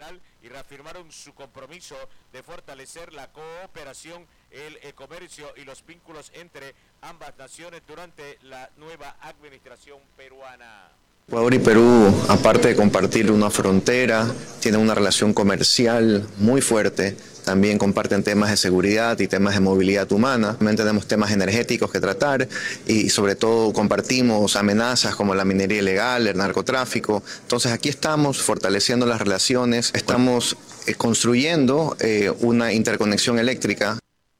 nacional y reafirmaron su compromiso de fortalecer la cooperación, el comercio y los vínculos entre ambas naciones durante la nueva administración peruana. Ecuador y Perú, aparte de compartir una frontera, tienen una relación comercial muy fuerte. También comparten temas de seguridad y temas de movilidad humana. También tenemos temas energéticos que tratar y sobre todo compartimos amenazas como la minería ilegal, el narcotráfico. Entonces aquí estamos fortaleciendo las relaciones, estamos construyendo una interconexión eléctrica.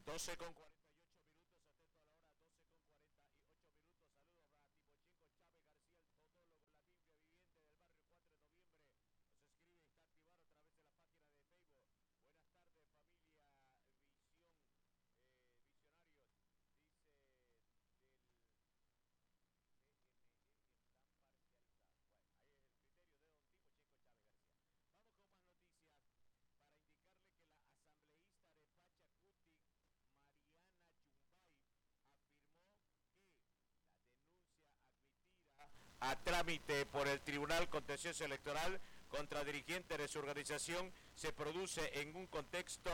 A trámite por el Tribunal Contencioso Electoral contra dirigentes de su organización se produce en un contexto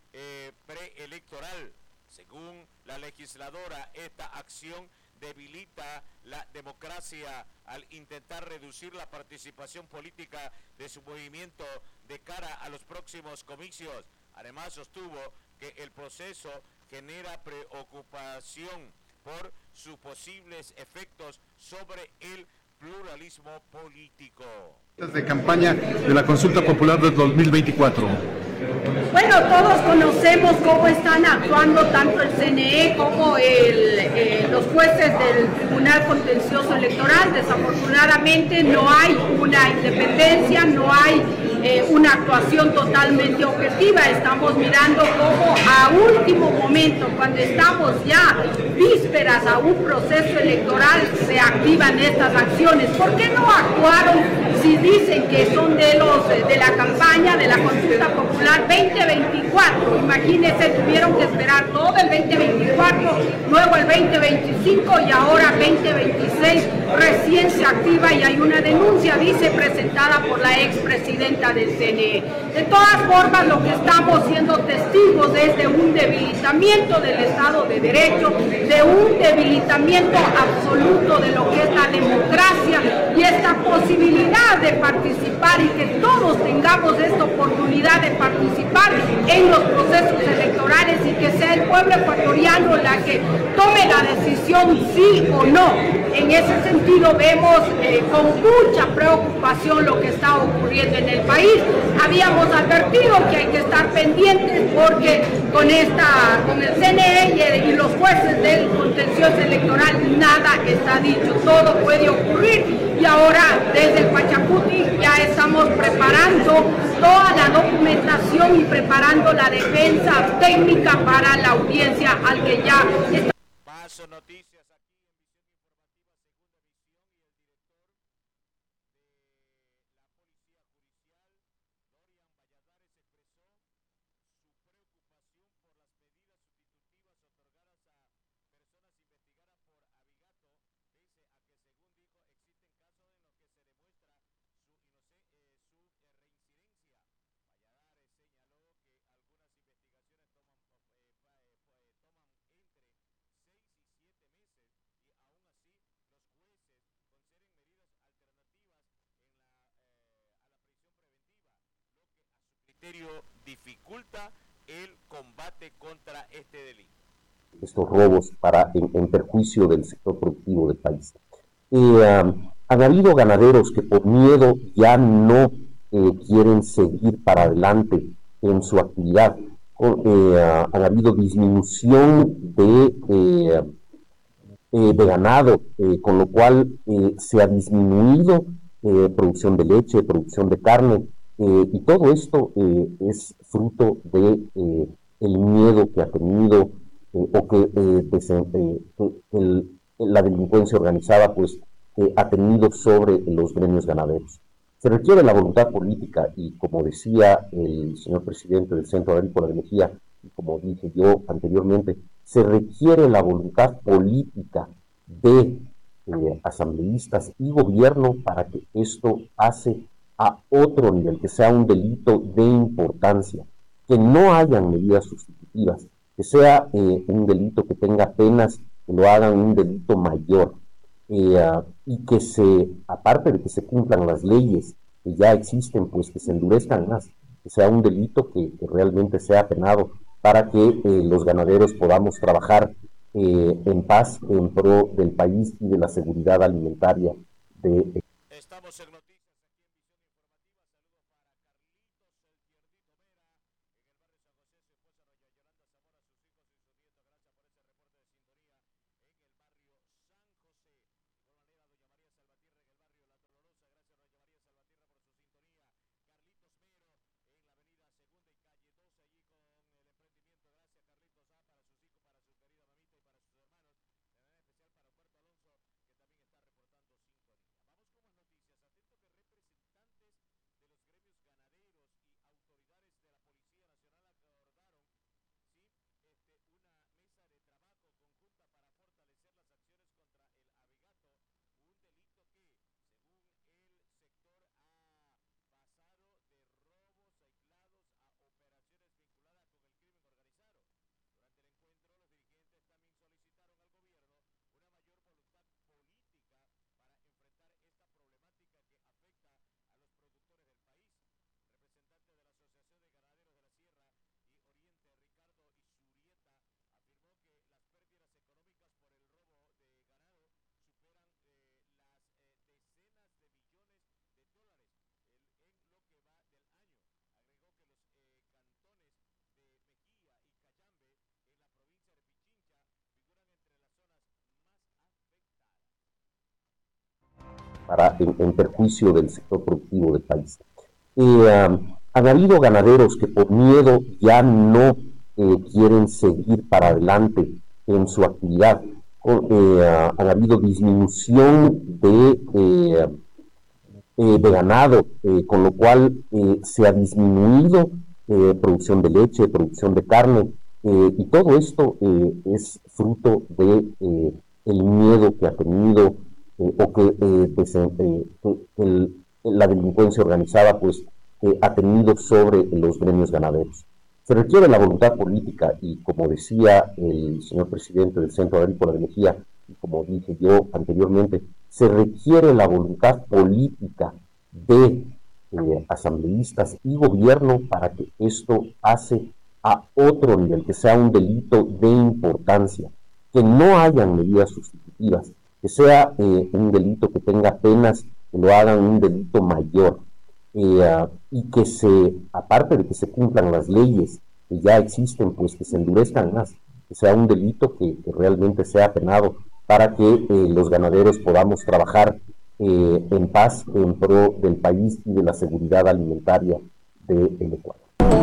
preelectoral. Según la legisladora, esta acción debilita la democracia al intentar reducir la participación política de su movimiento de cara a los próximos comicios. Además, sostuvo que el proceso genera preocupación por sus posibles efectos sobre el pluralismo político. De campaña de la consulta popular del 2024. Bueno, todos conocemos cómo están actuando tanto el CNE como los jueces del Tribunal Contencioso Electoral. Desafortunadamente no hay una independencia, no hay una actuación totalmente objetiva. Estamos mirando cómo a último momento, cuando estamos ya vísperas a un proceso electoral, se activan estas acciones. ¿Por qué no actuaron si dicen que son de la campaña de la consulta popular 2024? Imagínense, tuvieron que esperar todo el 2024, luego el 2025 y ahora 2026 recién se activa y hay una denuncia, dice, presentada por la expresidenta del CNE. De todas formas, lo que estamos siendo testigos es de un debilitamiento del Estado de Derecho, de un debilitamiento absoluto de lo que es la democracia y esta posibilidad de participar y que todos tengamos esta oportunidad de participar en los procesos electorales y que sea el pueblo ecuatoriano la que tome la decisión sí o no. En ese sentido vemos con mucha preocupación lo que está ocurriendo en el país. Habíamos advertido que hay que estar pendientes porque con el CNE y los jueces del contencioso electoral nada está dicho, todo puede ocurrir y ahora desde el Pachacuti ya estamos preparando toda la documentación y preparando la defensa técnica para la audiencia al que ya está. Paso noticias. Dificulta el combate contra este delito. Estos robos en perjuicio del sector productivo del país. Han habido ganaderos que por miedo ya no quieren seguir para adelante en su actividad. Han habido disminución de ganado, con lo cual se ha disminuido producción de leche, producción de carne. Y todo esto es fruto de el miedo que ha tenido la delincuencia organizada pues ha tenido sobre los gremios ganaderos. Se requiere la voluntad política y, como decía el señor presidente del Centro Agrícola de Mejía, y como dije yo anteriormente, se requiere la voluntad política de asambleístas y gobierno para que esto pase a otro nivel, que sea un delito de importancia, que no hayan medidas sustitutivas, que sea un delito que tenga penas que lo hagan un delito mayor, y que aparte de que se cumplan las leyes que ya existen, pues que se endurezcan más, que sea un delito que realmente sea penado, para que los ganaderos podamos trabajar en paz, en pro del país y de la seguridad alimentaria de... Estamos en noticias. en perjuicio del sector productivo del país. Han habido ganaderos que por miedo ya no quieren seguir para adelante en su actividad. Han habido disminución de ganado, con lo cual se ha disminuido producción de leche, producción de carne, y todo esto es fruto de el miedo que ha tenido la delincuencia organizada pues ha tenido sobre los gremios ganaderos. Se requiere la voluntad política y, como decía el señor presidente del Centro Agrícola de Mejía, y como dije yo anteriormente, se requiere la voluntad política de asambleístas y gobierno para que esto pase a otro nivel, que sea un delito de importancia, que no hayan medidas sustitutivas, que sea un delito que tenga penas que lo hagan un delito mayor, y que aparte de que se cumplan las leyes que ya existen, pues que se endurezcan más, que sea un delito que realmente sea penado, para que los ganaderos podamos trabajar en paz, en pro del país y de la seguridad alimentaria del Ecuador.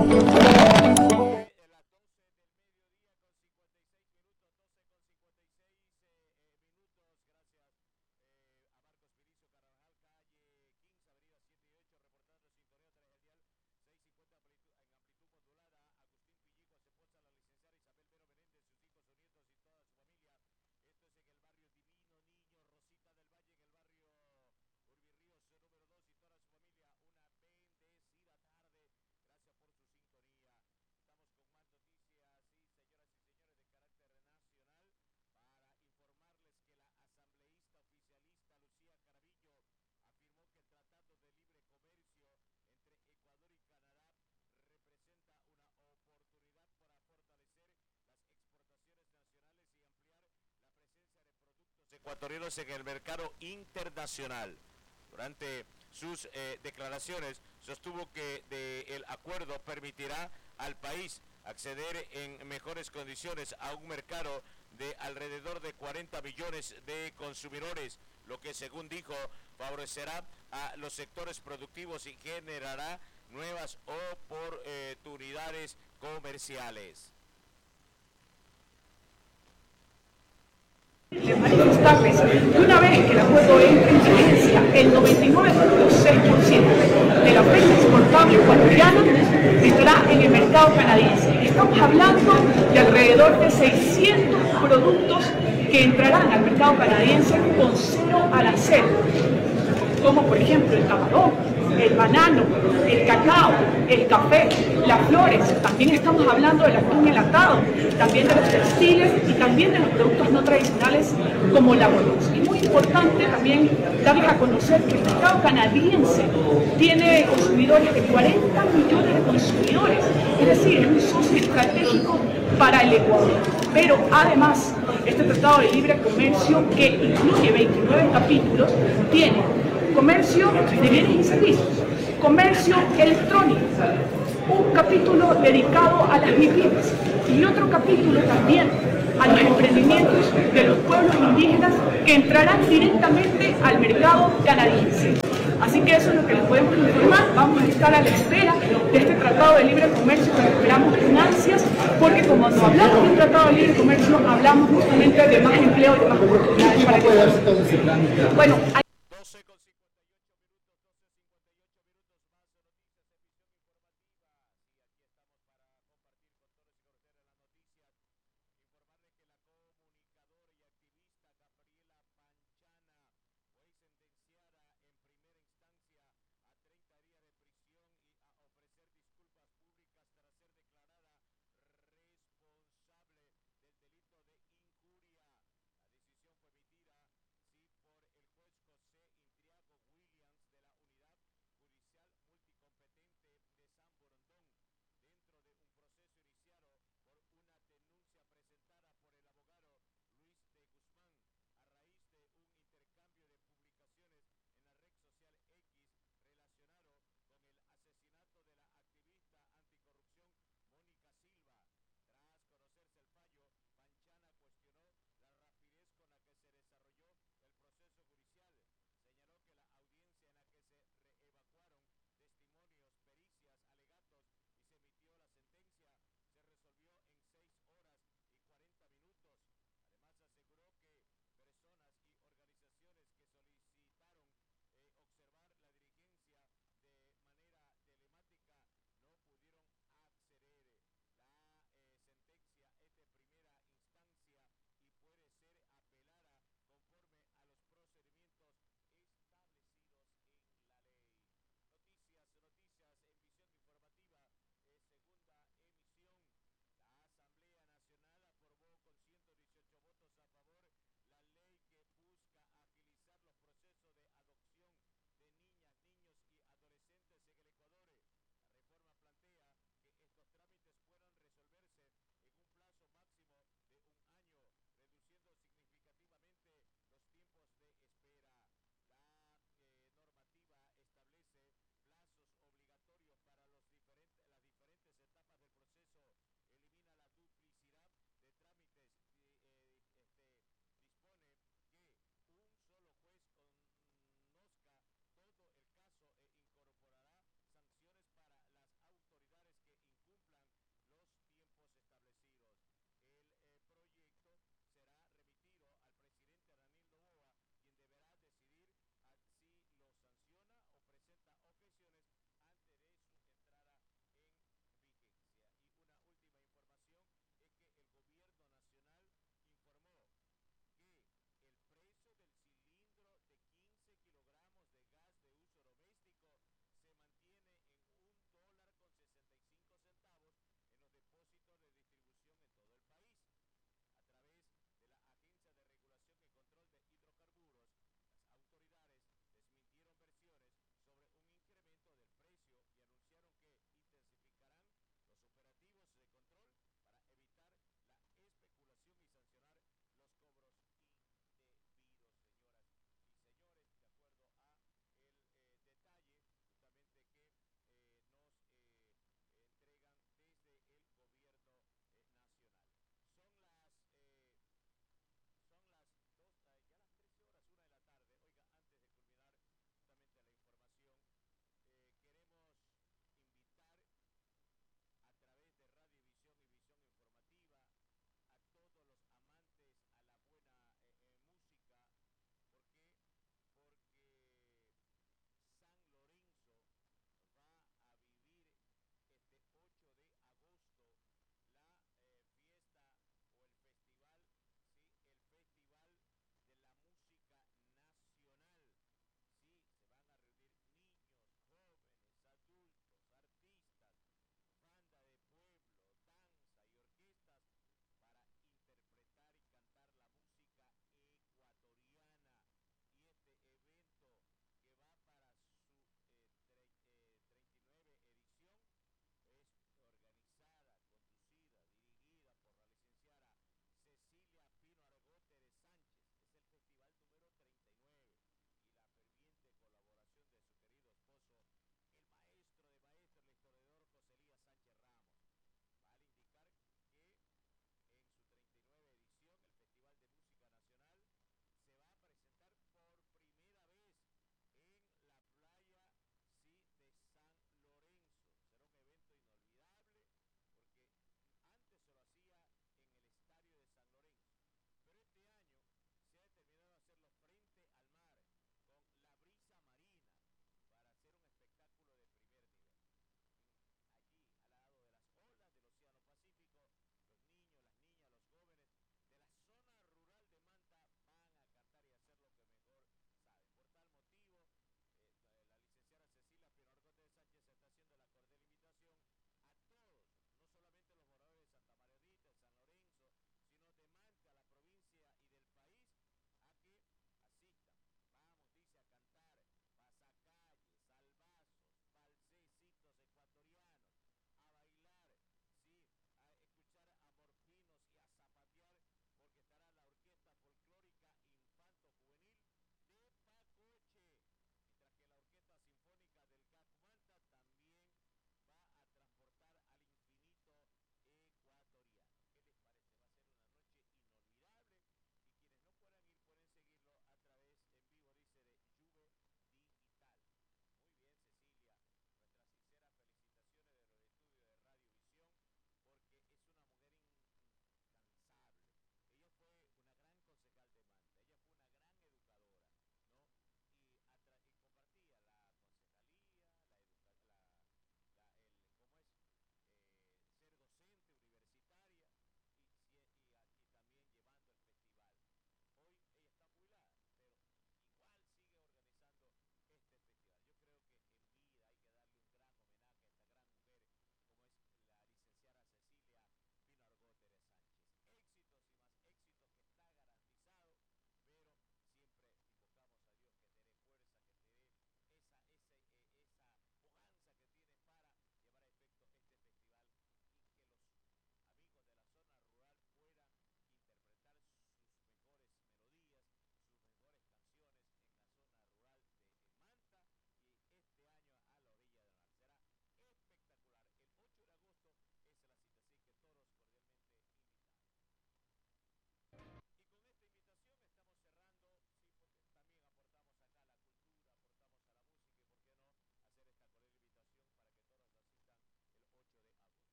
Ecuatorianos en el mercado internacional. Durante sus declaraciones sostuvo que el acuerdo permitirá al país acceder en mejores condiciones a un mercado de alrededor de 40 millones de consumidores, lo que, según dijo, favorecerá a los sectores productivos y generará nuevas oportunidades comerciales. Manifestarles que una vez que el acuerdo entre en vigencia, el 99.6% de la oferta exportable ecuatoriana estará en el mercado canadiense. Estamos hablando de alrededor de 600 productos que entrarán al mercado canadiense con 0 arancel, como por ejemplo el camarón, el banano, el cacao, el café, las flores. También estamos hablando del atún enlatado, también de los textiles y también de los productos no tradicionales como la bolsa. Y muy importante también darles a conocer que el mercado canadiense tiene consumidores de 40 millones de consumidores, es decir, es un socio estratégico para el Ecuador. Pero además, este Tratado de Libre Comercio, que incluye 29 capítulos, tiene comercio de bienes y servicios, comercio electrónico, un capítulo dedicado a las MIPYMES y otro capítulo también a los emprendimientos de los pueblos indígenas que entrarán directamente al mercado canadiense. Así que eso es lo que les podemos informar. Vamos a estar a la espera de este Tratado de Libre Comercio que esperamos con ansias, porque como cuando hablamos de un Tratado de Libre Comercio, hablamos justamente de más empleo y de más oportunidades para el Ecuador. Bueno,